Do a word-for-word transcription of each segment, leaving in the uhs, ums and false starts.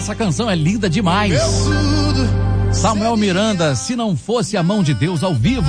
Essa canção é linda demais. Samuel Miranda, Se Não Fosse a Mão de Deus ao Vivo.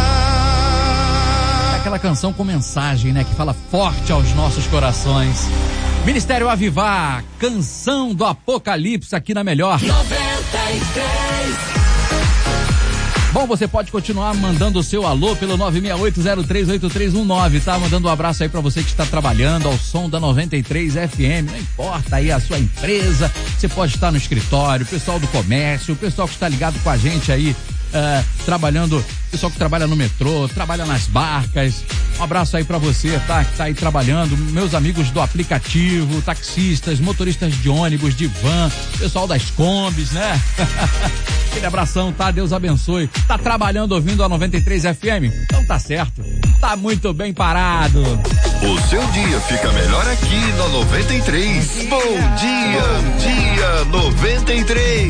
É aquela canção com mensagem, né? Que fala forte aos nossos corações. Ministério Avivar, Canção do Apocalipse aqui na Melhor. noventa e três. Bom, você pode continuar mandando o seu alô pelo nove seis oito zero três oito três um nove, tá? Mandando um abraço aí pra você que está trabalhando ao som da noventa e três F M, não importa aí a sua empresa, você pode estar no escritório, o pessoal do comércio, o pessoal que está ligado com a gente aí, uh, trabalhando, o pessoal que trabalha no metrô, trabalha nas barcas, um abraço aí pra você, tá? Que tá aí trabalhando, meus amigos do aplicativo, taxistas, motoristas de ônibus, de van, pessoal das combis, né? Aquele abração, tá? Deus abençoe. Tá trabalhando ouvindo a noventa e três F M? Então tá certo. Tá muito bem parado. O seu dia fica melhor aqui na noventa e três. Bom dia, bom dia, noventa e três.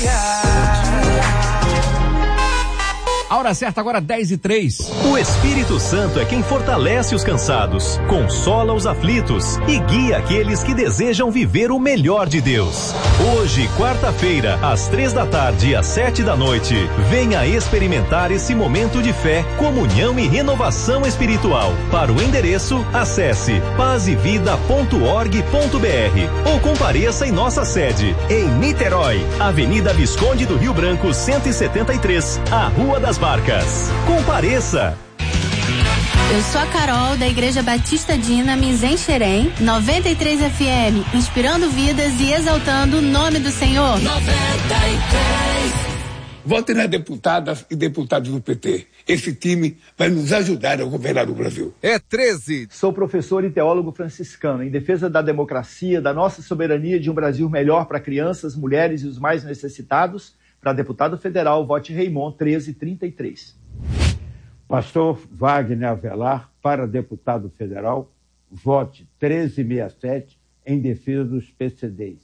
A hora certa agora, dez e três. O Espírito Santo é quem fortalece os cansados, consola os aflitos e guia aqueles que desejam viver o melhor de Deus. Hoje, quarta-feira, às três da tarde e às sete da noite, venha experimentar esse momento de fé, comunhão e renovação espiritual. Para o endereço, acesse paz e vida ponto org ponto br ou compareça em nossa sede, em Niterói, Avenida Visconde do Rio Branco, cento e setenta e três, a Rua das Barcas. Compareça! Eu sou a Carol, da Igreja Batista Dinamis em Xerém, noventa e três F M, inspirando vidas e exaltando o nome do Senhor. noventa e três. Votem nas deputadas e deputados do P T. Esse time vai nos ajudar a governar o Brasil. É treze. Sou professor e teólogo franciscano, em defesa da democracia, da nossa soberania, de um Brasil melhor para crianças, mulheres e os mais necessitados. Para deputado federal, vote Raymond treze trinta e três. Pastor Wagner Avelar, para deputado federal, vote treze sessenta e sete em defesa dos P C Ds.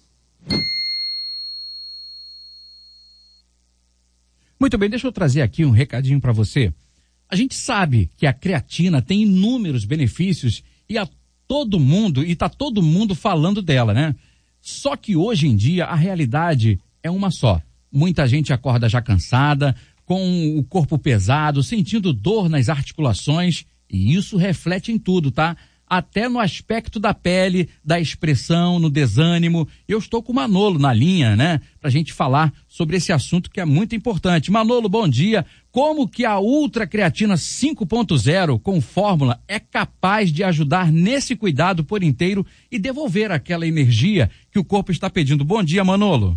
Muito bem, deixa eu trazer aqui um recadinho para você. A gente sabe que a creatina tem inúmeros benefícios e a todo mundo, e tá todo mundo falando dela, né? Só que hoje em dia a realidade é uma só. Muita gente acorda já cansada, com o corpo pesado, sentindo dor nas articulações, e isso reflete em tudo, tá? Até no aspecto da pele, da expressão, no desânimo. Eu estou com o Manolo na linha, né? Pra gente falar sobre esse assunto que é muito importante. Manolo, bom dia. Como que a Ultra Creatina cinco ponto zero com fórmula é capaz de ajudar nesse cuidado por inteiro e devolver aquela energia que o corpo está pedindo? Bom dia, Manolo.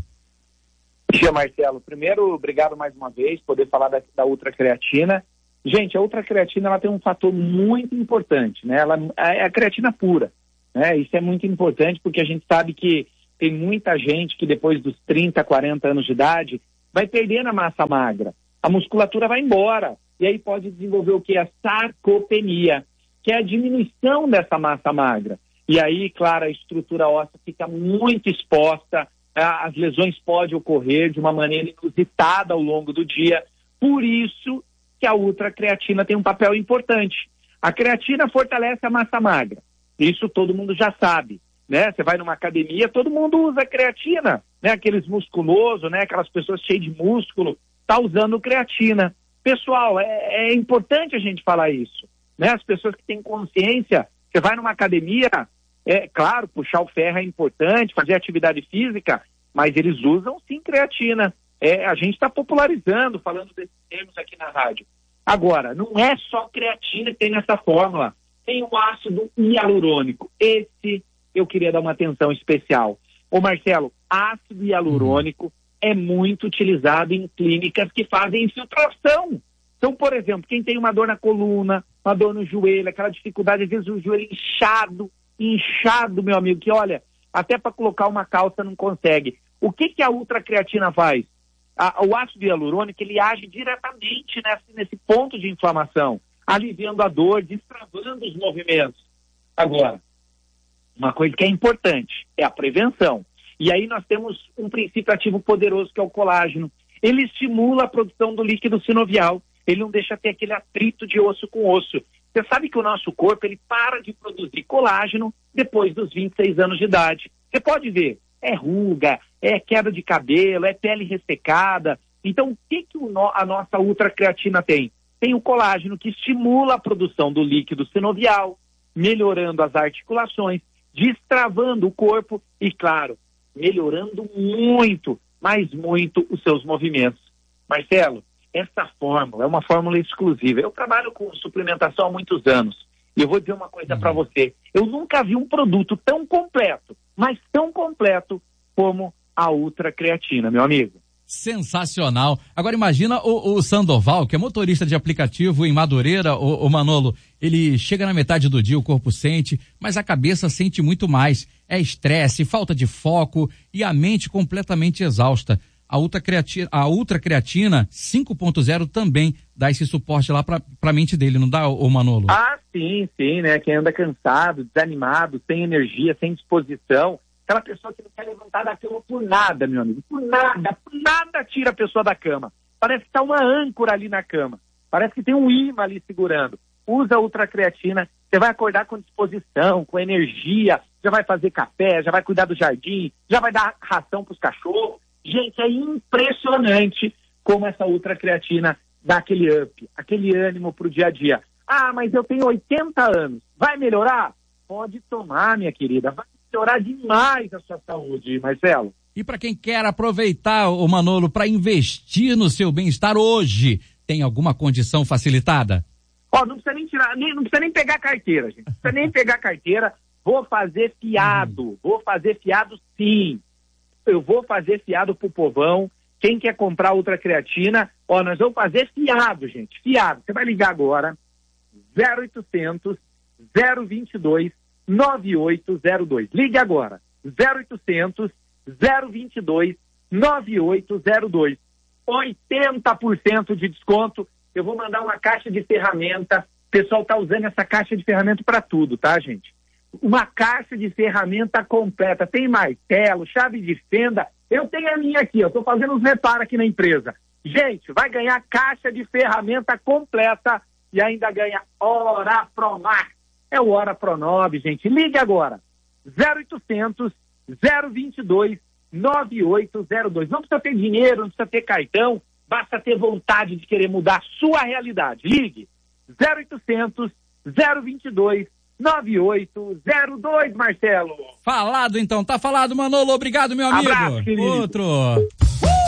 Bom dia, Marcelo. Primeiro, obrigado mais uma vez por poder falar da, da Ultra Creatina. Gente, a Ultra Creatina ela tem um fator muito importante, né? Ela é a creatina pura, né? Isso é muito importante porque a gente sabe que tem muita gente que depois dos trinta, quarenta anos de idade vai perdendo a massa magra. A musculatura vai embora e aí pode desenvolver o que? A sarcopenia, que é a diminuição dessa massa magra. E aí, claro, a estrutura óssea fica muito exposta, as lesões podem ocorrer de uma maneira inusitada ao longo do dia. Por isso que a Ultra Creatina tem um papel importante. A creatina fortalece a massa magra. Isso todo mundo já sabe, né? Você vai numa academia, todo mundo usa creatina, né? Aqueles musculosos, né? Aquelas pessoas cheias de músculo, tá usando creatina. Pessoal, é, é importante a gente falar isso, né? As pessoas que têm consciência, você vai numa academia, é claro, puxar o ferro é importante, fazer atividade física, mas eles usam sim creatina. É, a gente está popularizando, falando desses termos aqui na rádio. Agora, não é só creatina que tem nessa fórmula. Tem o ácido hialurônico. Esse eu queria dar uma atenção especial. Ô Marcelo, ácido hialurônico é muito utilizado em clínicas que fazem infiltração. Então, por exemplo, quem tem uma dor na coluna, uma dor no joelho, aquela dificuldade, às vezes o joelho inchado, inchado, meu amigo, que olha, até para colocar uma calça não consegue. O que, que a Ultra Creatina faz? A, o ácido hialurônico, ele age diretamente nesse, nesse ponto de inflamação, aliviando a dor, destravando os movimentos. Agora, uma coisa que é importante é a prevenção. E aí nós temos um princípio ativo poderoso que é o colágeno. Ele estimula a produção do líquido sinovial, ele não deixa ter aquele atrito de osso com osso. Você sabe que o nosso corpo, ele para de produzir colágeno depois dos vinte e seis anos de idade. Você pode ver, é ruga, é queda de cabelo, é pele ressecada. Então, o que, que o no, a nossa ultracreatina tem? Tem o colágeno, que estimula a produção do líquido sinovial, melhorando as articulações, destravando o corpo e, claro, melhorando muito, mas muito os seus movimentos. Marcelo, essa fórmula é uma fórmula exclusiva. Eu trabalho com suplementação há muitos anos. E eu vou dizer uma coisa para você. Eu nunca vi um produto tão completo, mas tão completo como a ultracreatina, meu amigo. Sensacional. Agora imagina o, o Sandoval, que é motorista de aplicativo em Madureira, o, o Manolo, ele chega na metade do dia, o corpo sente, mas a cabeça sente muito mais. É estresse, falta de foco e a mente completamente exausta. A ultracreatina, a ultracreatina cinco ponto zero também dá esse suporte lá pra, pra mente dele, não dá, ô Manolo? Ah, sim, sim, né? Quem anda cansado, desanimado, sem energia, sem disposição, aquela pessoa que não quer levantar da cama por nada, meu amigo, por nada, por nada tira a pessoa da cama. Parece que tá uma âncora ali na cama, parece que tem um imã ali segurando. Usa a ultracreatina, você vai acordar com disposição, com energia, já vai fazer café, já vai cuidar do jardim, já vai dar ração pros cachorros. Gente, é impressionante como essa ultracreatina dá aquele up, aquele ânimo pro dia a dia. Ah, mas eu tenho oitenta anos, vai melhorar? Pode tomar, minha querida, vai melhorar demais a sua saúde, Marcelo. E para quem quer aproveitar, o Manolo, para investir no seu bem-estar hoje, tem alguma condição facilitada? Ó, oh, não precisa nem tirar, nem, não precisa nem pegar carteira, gente. Não precisa nem pegar carteira. Vou fazer fiado, hum. vou fazer fiado sim. Eu vou fazer fiado pro povão. Quem quer comprar ultracreatina, ó, nós vamos fazer fiado, gente, fiado. Você vai ligar agora, zero oitocentos, zero vinte e dois, nove oito zero dois. Ligue agora, zero oitocentos, zero vinte e dois, nove oito zero dois. oitenta por cento de desconto. Eu vou mandar uma caixa de ferramenta. O pessoal tá usando essa caixa de ferramenta para tudo, tá, gente? Uma caixa de ferramenta completa. Tem martelo, chave de fenda. Eu tenho a minha aqui, eu tô fazendo uns reparos aqui na empresa. Gente, vai ganhar caixa de ferramenta completa e ainda ganha Hora Promax. É o Hora Pro nove, gente. Ligue agora. zero oitocentos, zero vinte e dois, nove oito zero dois. Não precisa ter dinheiro, não precisa ter cartão, basta ter vontade de querer mudar a sua realidade. Ligue. zero oitocentos, zero vinte e dois, nove oito zero dois, Marcelo. Falado então, tá falado, Manolo. Obrigado, meu amigo. Abraço, querido. Outro.